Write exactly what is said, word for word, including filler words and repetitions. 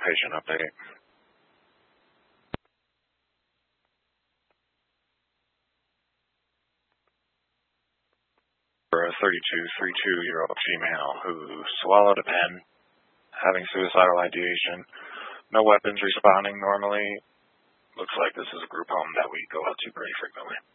patient update. For a thirty-two, thirty-two-year-old female who swallowed a pen, having suicidal ideation, no weapons, responding normally. Looks like this is a group home that we go out to pretty frequently.